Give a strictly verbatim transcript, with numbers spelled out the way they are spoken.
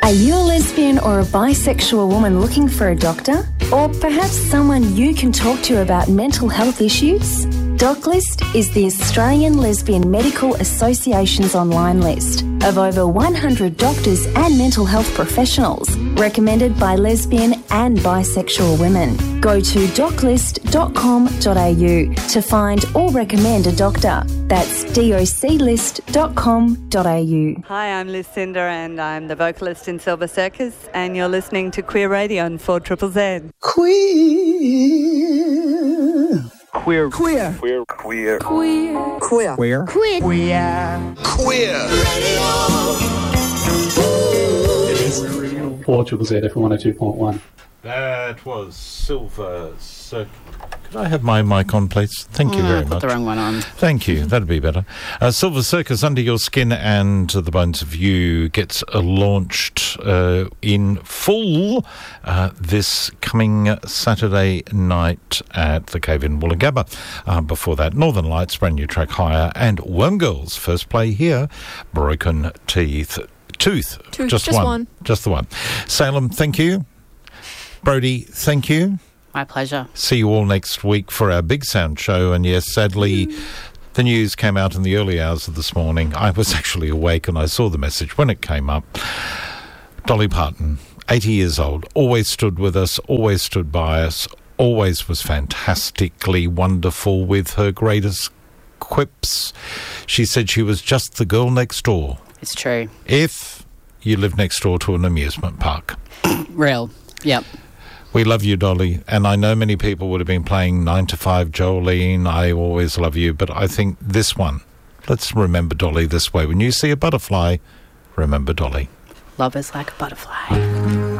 Are you a lesbian or a bisexual woman looking for a doctor? Or perhaps someone you can talk to about mental health issues? DocList is the Australian Lesbian Medical Association's online list of over one hundred doctors and mental health professionals recommended by lesbian and bisexual women. Go to doc list dot com dot a u to find or recommend a doctor. That's doc list dot com dot a u. Hi, I'm Liz Cinder and I'm the vocalist in Silver Circus, and you're listening to Queer Radio on four Z Z Z. Queer. Queer. Queer. Queer. Queer. Queer. Queer. Queer. Queer. Queer. Queer. It is four Z Z Z F M one oh two point one. That was Silver Circus. Could I have my mic on, please? Thank you Mm, very put much. the wrong one on. Thank you. That'd be better. Uh, Silver Circus, Under Your Skin and The Bones of You gets uh, launched uh, in full uh, this coming Saturday night at the Cave in Woolloongabba. Uh, before that, Northern Lights, brand new track Higher, and Worm Girls, first play here, Broken Teeth. Tooth. Tooth, just, just one. one. Just the one. Salem, thank you. Brody, thank you. My pleasure. See you all next week for our Big Sound show. And yes, sadly, mm. the news came out in the early hours of this morning. I was actually awake and I saw the message when it came up. Dolly Parton, eighty years old, always stood with us, always stood by us, always was fantastically wonderful with her greatest quips. She said she was just the girl next door. It's true. If you live next door to an amusement park. Real. Yep. We love you, Dolly, and I know many people would have been playing nine to five Jolene, I Always Love You, but I think this one, let's remember Dolly this way. When you see a butterfly, remember Dolly. Love is like a butterfly.